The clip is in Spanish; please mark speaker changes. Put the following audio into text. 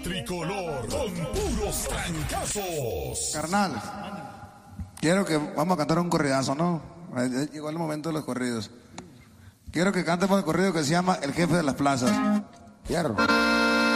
Speaker 1: tricolor con puros trancazos.
Speaker 2: Carnal, quiero que vamos a cantar un corridazo, ¿no? Llegó el momento de los corridos. Quiero que cantemos el corrido que se llama El Jefe de las Plazas. Hierro.